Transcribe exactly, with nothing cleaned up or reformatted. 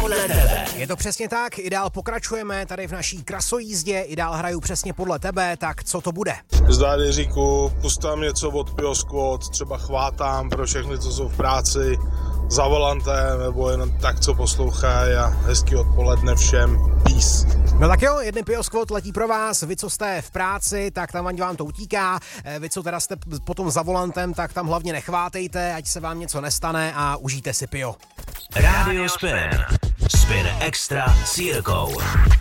podle tebe. Je to přesně tak, i dál pokračujeme tady v naší krasojízdě, i dál hraju přesně podle tebe, tak co to bude? Zdar Jiříku, pust tam něco od Pio Squad, třeba chvátám pro všechny, co jsou v práci, za volantem, nebo jenom tak, co poslouchají a hezký odpoledne všem. Peace. No tak jo, jedný Pio Squad letí pro vás, vy, co jste v práci, tak tam vám to utíká, vy, co teda jste potom za volantem, tak tam hlavně nechvátejte, ať se vám něco nestane a užijte si Pio. Radio Spin. Spin Extra s Jirkou.